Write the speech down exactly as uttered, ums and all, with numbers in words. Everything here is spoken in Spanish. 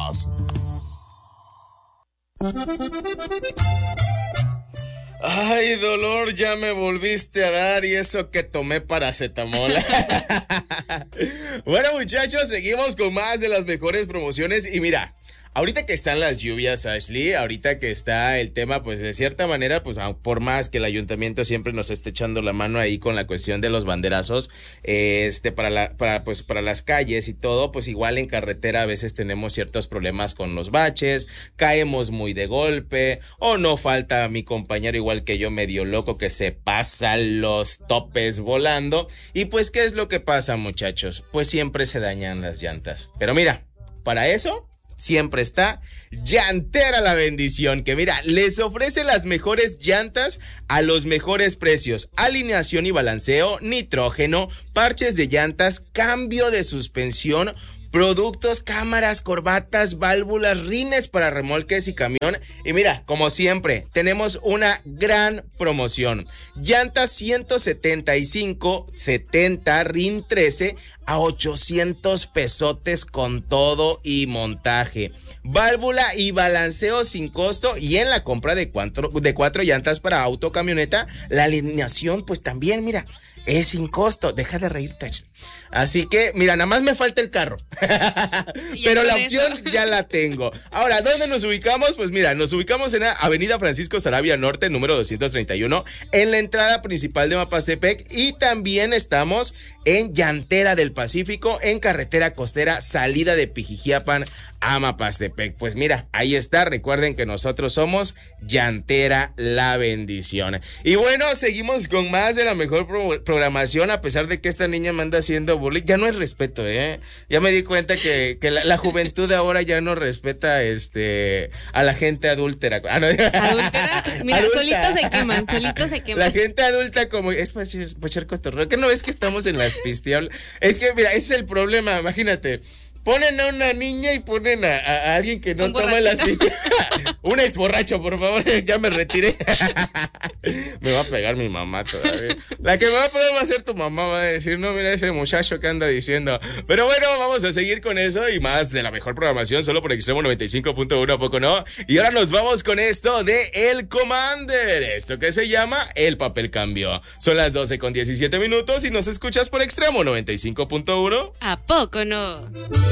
más. Ay, dolor, ya me volviste a dar y eso que tomé paracetamol. Bueno, muchachos, seguimos con más de las mejores promociones y mira, ahorita que están las lluvias, Ashley, ahorita que está el tema, pues de cierta manera, pues por más que el ayuntamiento siempre nos esté echando la mano ahí con la cuestión de los banderazos, este, para la, para, pues para las calles y todo, pues igual en carretera a veces tenemos ciertos problemas con los baches, caemos muy de golpe, o no falta mi compañero igual que yo medio loco que se pasa los topes volando, y pues ¿qué es lo que pasa, muchachos? Pues siempre se dañan las llantas, pero mira, para eso siempre está Llantera la Bendición, que mira, les ofrece las mejores llantas a los mejores precios, alineación y balanceo, nitrógeno, parches de llantas, cambio de suspensión, productos, cámaras, corbatas, válvulas, rines para remolques y camión. Y mira, como siempre, tenemos una gran promoción. Llantas ciento setenta y cinco setenta R I N trece a ochocientos pesotes con todo y montaje. Válvula y balanceo sin costo, y en la compra de cuatro, de cuatro llantas para auto, camioneta, la alineación pues también, mira, es sin costo. Deja de reírte. Así que, mira, nada más me falta el carro. Pero la opción eso ya la tengo. Ahora, ¿dónde nos ubicamos? Pues mira, nos ubicamos en la Avenida Francisco Saravia Norte, número doscientos treinta y uno, en la entrada principal de Mapastepec, y también estamos en Llantera del Pacífico, en carretera costera, salida de Pijijiapan a Mapastepec. Pues mira, ahí está. Recuerden que nosotros somos Llantera la Bendición. Y bueno, seguimos con más de la mejor pro- programación, a pesar de que esta niña me anda haciendo bullying. Ya no es respeto, ¿eh? Ya me di cuenta que, que la, la juventud de ahora ya no respeta este a la gente adúltera. Ah, no. ¿Adúltera? Mira, Adulta. solitos se queman, solitos se queman. La gente adulta como, es para echar cotorreo. ¿Qué no ves que estamos en las pisteolas? Es que, mira, ese es el problema, imagínate. Ponen a una niña y ponen a, a, a alguien que no toma las pistas. Un ex borracho, por favor, ya me retiré. Me va a pegar mi mamá todavía. La que me va a poder va a ser tu mamá, va a decir, no, mira ese muchacho que anda diciendo. Pero bueno, vamos a seguir con eso y más de la mejor programación, solo por Extremo noventa y cinco punto uno, ¿a poco no? Y ahora nos vamos con esto de El Commander, esto que se llama El Papel Cambio. Son las doce con diecisiete minutos y nos escuchas por Extremo noventa y cinco punto uno. ¿A poco no?